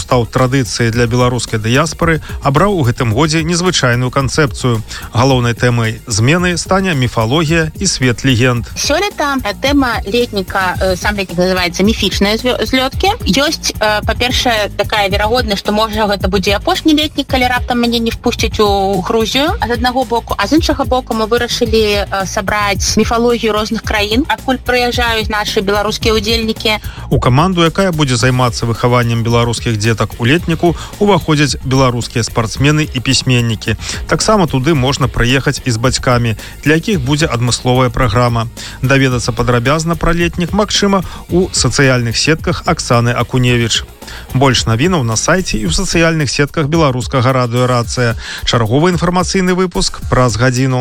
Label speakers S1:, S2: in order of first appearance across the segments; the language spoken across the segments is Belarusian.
S1: стаў традыцыяй для беларускай дыяспары, абраў у гэтым годзе незвычайную канцэпцыю. Галоўнай тэмай змены стане міфалогія і свет легенд.
S2: Сёлета тэма летніка, сам летнік называецца міфічныя злёткі. Ёсць, па-першае, такая верагоднасць, што можа гэта будзе апошні летнік, калі раптам мяне не впусцяць у Грузію, з аднаго боку, а з іншага боку мы вырашылі сабраць міфалогію розных краін, адкуль прыязджаюць нашы беларускія удзельнікі.
S1: У каманду, якая будзе займацца выхаваннем беларускіх дзетак у летніку, уваходзяць беларускія спартсмены і пісьменнікі. Таксама туды можна прыехаць і з бацькамі, для якіх будзе адмысловая праграма. Даведацца падрабязна пра летнік магчыма у сацыяльных сетках Аксаны Акуневіч. Больш навінаў на сайце і ў сацыяльных сетках беларускага радыё «Рацыя». Чарговы інфармацыйны выпуск праз гадзіну.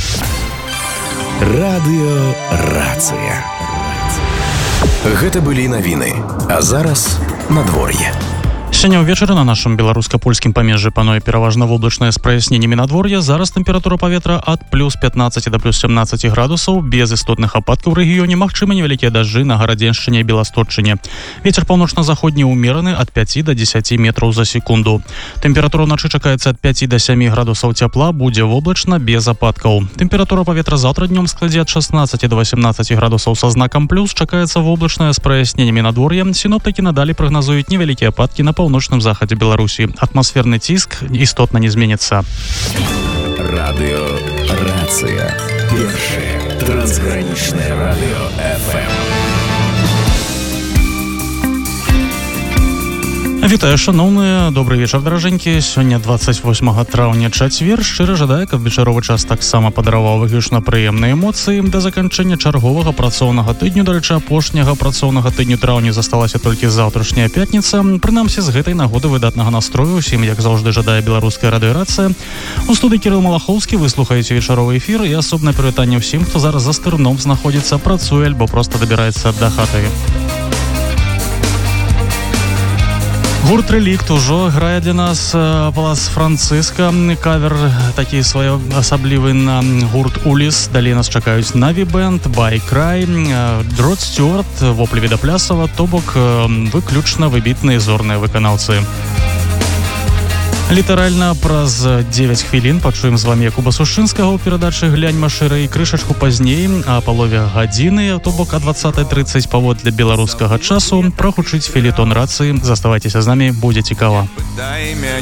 S3: Радыё «Рацыя». Гэта былі навіны, а зараз надвор'е.
S4: Сёння ўвечары на нашым беларуска-польскім памежжы пануе пераважна воблачнае з праясненнямі надвор'я. Зараз тэмпература паветра ад плюс 15 да плюс 17 градусаў. Без істотных ападкаў у рэгіёне магчымы невялікія дажджы на Гарадзеншчыне і Беласточчыне. Вецер паўночна-заходні ўмераны ад 5 да 10 метраў за секунду. Тэмпература ўначы чакаецца ад 5 да 7 градусаў цяпла, будзе воблачна без ападкаў. Тэмпература паветра заўтра днём складзе ад 16 да 18 градусаў са знакам плюс. Чакаецца воблачнае з праясненнямі надвор'я. Сіноптыкі надалей прагназуюць невялікія ападкі на паўночным захадзе Беларусі. Атмасферны ціск істотна не зменіцца.
S3: Радыё «Рацыя». Першае трансгранічнае радыё FM.
S4: Вітаю, шановныя, добрый вечар, даражэнькі. Сёння 28 траўня чацвер. Шчыра жадаю, каб вечаровы час таксама падараваў выключна прыемныя эмоцыі. Да заканчэння чарговага працоўнага тыдню, дарэчы, апошняга працоўнага тыдню траўня засталася толькі заўтрашняя пятніца. Прынамсі, з гэтай нагоды выдатнага настрою усім, як заўжды, жадае беларуская радыё «Рацыя». У студыі Кірыл Малахоўскі вы слухаеце вечаровы эфір і асобнае прывітанне ўсім, хто зараз за стырном знаходзіцца, працуе альбо проста дабіраецца да хаты. Гурт «Рэлікт» ужо грае для нас Палац Францыска. Кавер такі своеасаблівы на гурт «Уліс». Далей нас чакаюць «Наві Бэнд», «Бай Край», «Дрот Стюарт», «Воплі Відаплясава», то бок выключна выбітныя зорныя выканаўцы. Літаральна праз 9 хвілін пачуем з вамі Якуба Сушынскага ў перадачы «Гляньма шырэй», крышачку пазней, а палове гадзіны, то бок а 20:30 паводле беларускага часу, прагучыць фелетон «Рацыі». Заставайцеся з намі, будзе цікава.